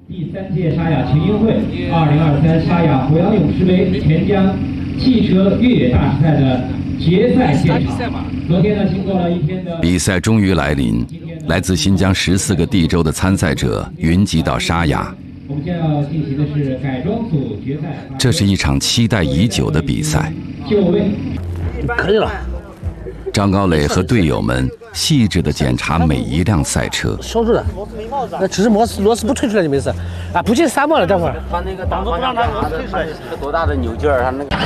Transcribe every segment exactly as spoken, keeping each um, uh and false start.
第三届沙雅群英会二零二三沙雅鄱阳勇士杯钱江汽车越野大师赛的决赛现场。昨天呢，经过了一天的比赛终于来临，来自新疆十四个地州的参赛者云集到沙雅。 我们将要进行的是改装组决赛。 这是一场期待已久的比赛。 就位， 可以了。 张高磊和队友们细致地检查每一辆赛车。 小住了，那只是螺丝螺丝不推出来就没事啊，不进沙漠了，待会儿。 他那个挡不让他推出来，是个多大的扭劲儿，他那个。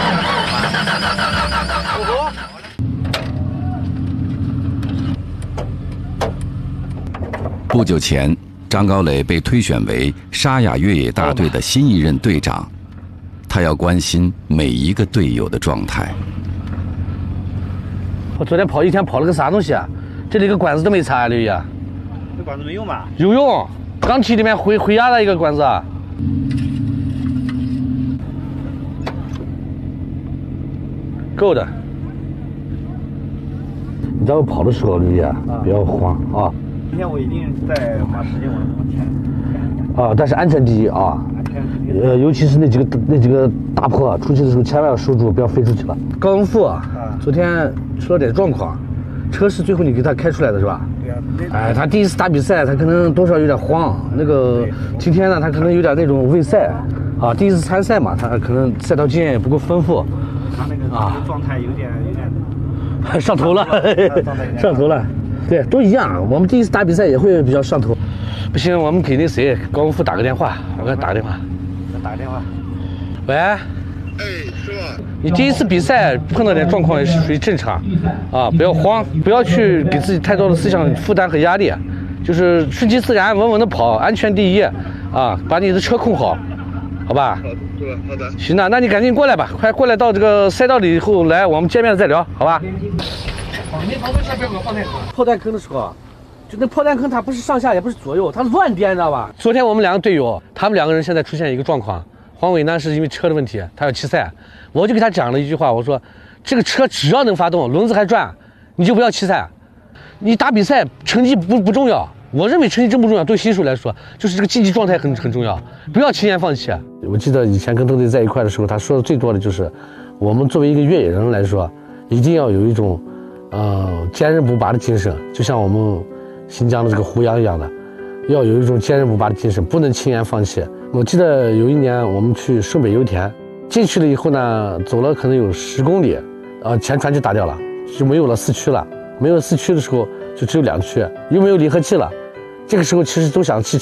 不久前，张高磊被推选为沙雅越野大队的新一任队长，他要关心每一个队友的状态。 我昨天跑一天跑了个啥东西啊？这里个管子都没插啊，刘毅啊。 这管子没用吧？ 有用，钢体里面回回压的一个管子啊。够的。你待会跑的时候，刘毅啊，不要慌啊。 今天我一定再花时间往前。 啊，但是安全第一啊。 安全第一。 呃，尤其是那几个那几个大坡啊，出去的时候千万要守住，不要飞出去了。高文富啊，昨天出了点状况，车是最后你给他开出来的是吧？ 对啊。 哎，他第一次打比赛，他可能多少有点慌。那个今天呢，他可能有点那种畏赛，啊，第一次参赛嘛，他可能赛道经验也不够丰富。 他那个啊状态有点有点上头了，上头了。对，都一样。我们第一次打比赛也会比较上头。不行，我们给那谁高文富打个电话，我给他打个电话。 打个电话。 喂。 哎，是吧？ 你第一次比赛碰到点状况也是属于正常，啊，不要慌，不要去给自己太多的思想负担和压力，就是顺其自然，稳稳的跑，安全第一，啊，把你的车控好，好吧？ 好，是吧？好的。 行的，那你赶紧过来吧，快过来到这个赛道里以后来，我们见面再聊，好吧？你跑下边有个炮弹坑。炮弹坑的时候，就那炮弹坑它不是上下也不是左右，它乱颠，你知道吧？昨天我们两个队友，他们两个人现在出现一个状况。黄伟呢是因为车的问题，他要弃赛，我就给他讲了一句话，我说这个车只要能发动，轮子还转，你就不要弃赛。你打比赛成绩不不重要，我认为成绩真不重要，对新手来说，就是这个竞技状态很很重要，不要轻言放弃。我记得以前跟邓队在一块的时候，他说的最多的就是，我们作为一个越野人来说，一定要有一种，呃，坚韧不拔的精神，就像我们新疆的这个胡杨一样的，要有一种坚韧不拔的精神，不能轻言放弃。我记得有一年我们去顺北油田，进去了以后呢，走了可能有十公里，呃，前船就打掉了，就没有了四驱了。没有四驱的时候，就只有两驱，又没有离合器了。这个时候其实都想弃